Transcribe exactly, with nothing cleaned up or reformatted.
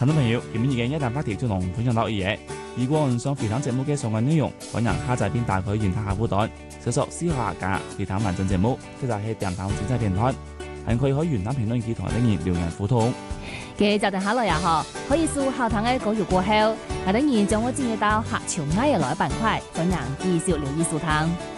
聽眾朋友，今日嘅一旦話題就同分享到呢嘢。如果唔想回聽節目嘅相關內容，歡迎下載並打開原台下負擔，搜索私下架回聽完整節目，即係喺電台精彩電台，還可以喺原台評論區同我哋留言互動。 嘅就定下來也好，可以掃後台嘅稿月過後，我等然將我轉移到客潮挨嘅來板塊，歡迎繼續留意收聽。